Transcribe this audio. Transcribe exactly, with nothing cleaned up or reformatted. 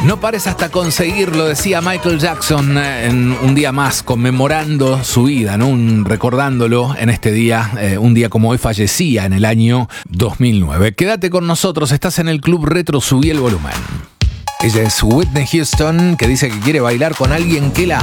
No pares hasta conseguirlo, decía Michael Jackson en un día más, conmemorando su vida, ¿no? Un, recordándolo en este día, eh, un día como hoy fallecía en el año dos mil nueve. Quédate con nosotros, estás en el Club Retro, subí el volumen. Ella es Whitney Houston, que dice que quiere bailar con alguien que la